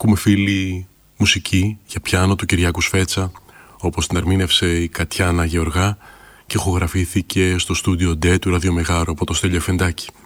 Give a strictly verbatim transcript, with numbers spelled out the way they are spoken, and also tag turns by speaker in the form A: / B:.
A: Ακούμε φίλοι μουσική για πιάνο του Κυριάκου Σφέτσα, όπως την ερμήνευσε η Κατιάνα Γεωργά και ηχογραφήθηκε στο στούντιο Ντε του Ραδιομεγάρου από το Στέλιο Εφεντάκη.